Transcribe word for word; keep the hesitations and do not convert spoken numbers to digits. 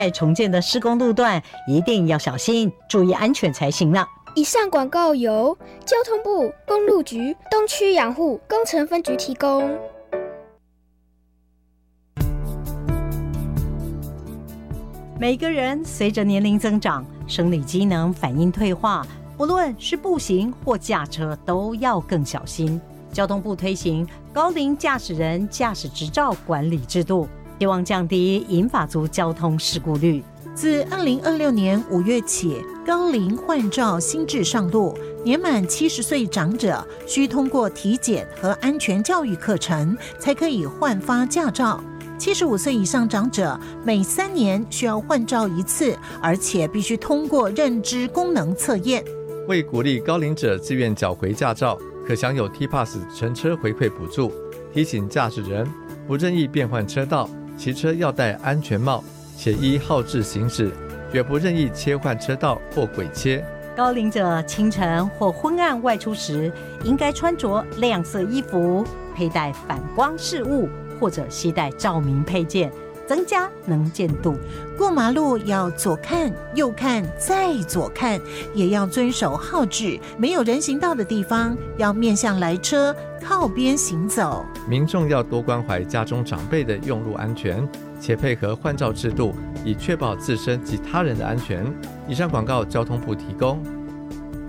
在重建的施工路段一定要小心，注意安全才行呢。 以上广告由交通部公路局东区养护工程分局提供。 每个人随着年龄增长，生理机能反应退化，不论是步行或驾车都要更小心。交通部推行高龄驾驶人驾驶执照管理制度，希望降低银发族交通事故率。 自二零二六年五月起，高龄换照新制上路，年满七十岁长者需通过体检和安全教育课程，才可以换发驾照。七十五岁以上长者每三年需要换照一次，而且必须通过认知功能测验。 为鼓励高龄者自愿缴回驾照，可享有 T Pass 乘车回馈补助。提醒驾驶人不任意变换车道，骑车要戴安全帽，且依号志行驶，绝不任意切换车道或轨切。 高龄者清晨或昏暗外出时，应该穿着亮色衣服，佩戴反光饰物，或者携带照明配件，增加能见度。 过马路要左看右看再左看，也要遵守号志，没有人行道的地方要面向来车，靠边行走。 民众要多关怀家中长辈的用路安全，且配合换照制度，以确保自身及他人的安全。以上广告交通部提供。